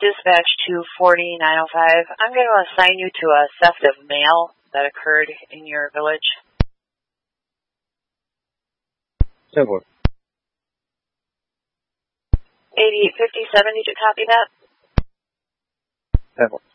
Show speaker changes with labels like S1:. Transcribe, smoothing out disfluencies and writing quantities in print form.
S1: Dispatch 24905. I'm going to assign you to a theft of mail that occurred in your village.
S2: 10-4.
S1: 8857, did you copy that?
S2: 10-4.